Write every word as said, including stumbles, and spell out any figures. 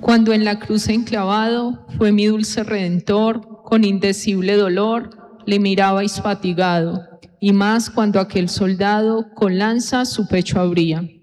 Cuando en la cruz enclavado fue mi dulce Redentor, con indecible dolor le mirabais fatigado, y más cuando aquel soldado con lanza su pecho abría.